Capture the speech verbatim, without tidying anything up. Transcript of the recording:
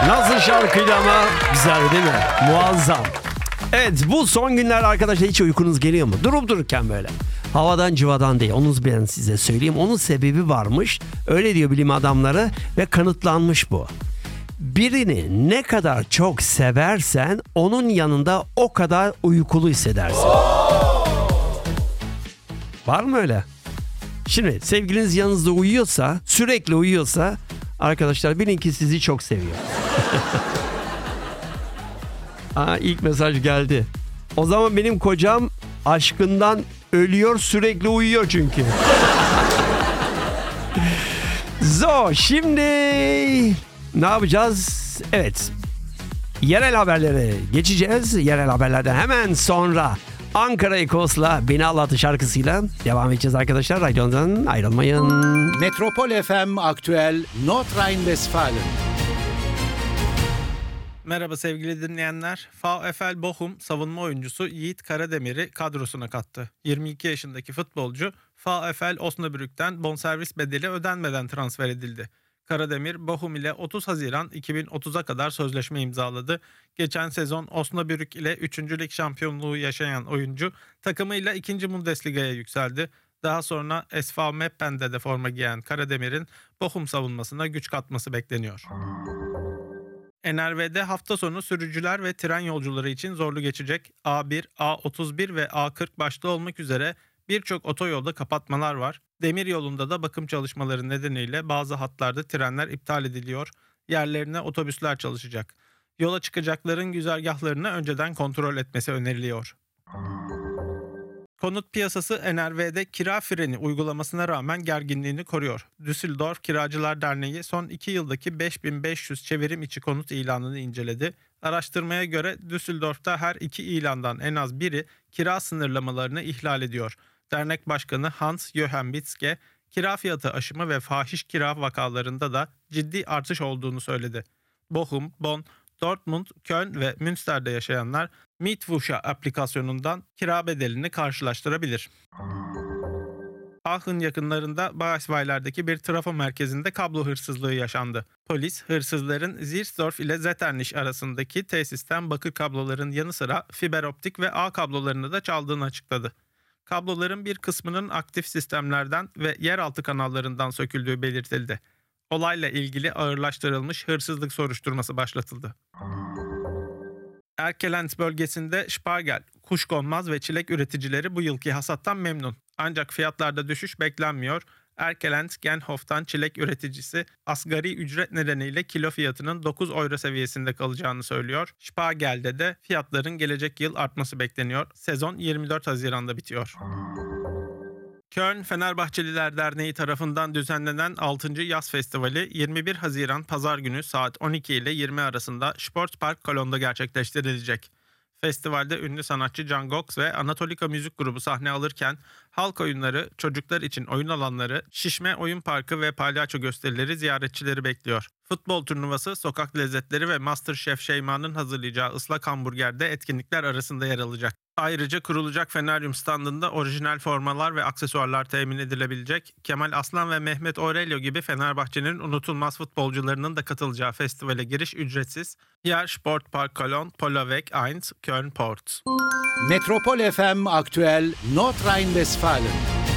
Nasıl şarkıydı ama güzel değil mi? Muazzam. Evet, bu son günler arkadaşlar hiç uykunuz geliyor mu? Durup dururken böyle. Havadan cıvadan değil. Onu ben size söyleyeyim. Onun sebebi varmış. Öyle diyor bilim adamları ve kanıtlanmış bu. Birini ne kadar çok seversen onun yanında o kadar uykulu hissedersin. Var mı öyle? Şimdi sevgiliniz yanınızda uyuyorsa, sürekli uyuyorsa arkadaşlar bilin ki sizi çok seviyor. Aa, ilk mesaj geldi. O zaman benim kocam aşkından ölüyor, sürekli uyuyor çünkü. Zo, şimdi ne yapacağız? Evet. Yerel haberlere geçeceğiz. Yerel haberlerden hemen sonra Ankara Ekos'la Beni Ağlattı şarkısıyla devam edeceğiz arkadaşlar. Radyodan ayrılmayın. Metropol F M Aktüel Nordrhein-Westfalen. Merhaba sevgili dinleyenler. VfL Bochum savunma oyuncusu Yiğit Karademir'i kadrosuna kattı. yirmi iki yaşındaki futbolcu VfL Osnabrück'ten bonservis bedeli ödenmeden transfer edildi. Karademir, Bochum ile otuz Haziran iki bin otuza kadar sözleşme imzaladı. Geçen sezon Osnabrück ile üçüncü lig şampiyonluğu yaşayan oyuncu takımıyla ikinci Bundesliga'ya yükseldi. Daha sonra S V Meppen'de de forma giyen Karademir'in Bochum savunmasına güç katması bekleniyor. N R V'de hafta sonu sürücüler ve tren yolcuları için zorlu geçecek A bir, A otuz bir ve A kırk başta olmak üzere birçok otoyolda kapatmalar var. Demir yolunda da bakım çalışmaları nedeniyle bazı hatlarda trenler iptal ediliyor. Yerlerine otobüsler çalışacak. Yola çıkacakların güzergahlarını önceden kontrol etmesi öneriliyor. Konut piyasası N R V'de kira freni uygulamasına rağmen gerginliğini koruyor. Düsseldorf Kiracılar Derneği son iki yıldaki beş bin beş yüz çevirim içi konut ilanını inceledi. Araştırmaya göre Düsseldorf'ta her iki ilandan en az biri kira sınırlamalarını ihlal ediyor. Dernek Başkanı Hans-Joachim Bitzke, kira fiyatı aşımı ve fahiş kira vakalarında da ciddi artış olduğunu söyledi. Bochum, Bonn, Dortmund, Köln ve Münster'de yaşayanlar Mietwoche aplikasyonundan kira bedelini karşılaştırabilir. Aachen yakınlarında Bayersweiler'deki bir trafo merkezinde kablo hırsızlığı yaşandı. Polis, hırsızların Ziersdorf ile Zetternich arasındaki tesisten bakır kabloların yanı sıra fiber optik ve ağ kablolarını da çaldığını açıkladı. Kabloların bir kısmının aktif sistemlerden ve yeraltı kanallarından söküldüğü belirtildi. Olayla ilgili ağırlaştırılmış hırsızlık soruşturması başlatıldı. Erkelenz bölgesinde Spargel, kuşkonmaz ve çilek üreticileri bu yılki hasattan memnun. Ancak fiyatlarda düşüş beklenmiyor. Erkelenz Genhof'tan çilek üreticisi asgari ücret nedeniyle kilo fiyatının dokuz euro seviyesinde kalacağını söylüyor. Spargel'de de fiyatların gelecek yıl artması bekleniyor. Sezon yirmi dört Haziran'da bitiyor. Köln Fenerbahçeliler Derneği tarafından düzenlenen altıncı Yaz Festivali yirmi bir Haziran Pazar günü saat on iki ile yirmi arasında Sportpark Kolon'da gerçekleştirilecek. Festivalde ünlü sanatçı Can Gox ve Anatolika Müzik Grubu sahne alırken halk oyunları, çocuklar için oyun alanları, şişme oyun parkı ve palyaço gösterileri ziyaretçileri bekliyor. Futbol turnuvası, sokak lezzetleri ve MasterChef Şeyma'nın hazırlayacağı ıslak hamburgerde etkinlikler arasında yer alacak. Ayrıca kurulacak Feneryum standında orijinal formalar ve aksesuarlar temin edilebilecek. Kemal Aslan ve Mehmet Aurelio gibi Fenerbahçe'nin unutulmaz futbolcularının da katılacağı festivale giriş ücretsiz. Yer Sportpark Cologne, Polaweg bir, Köln Port. Metropol F M Aktüel Nordrhein-Westfalen.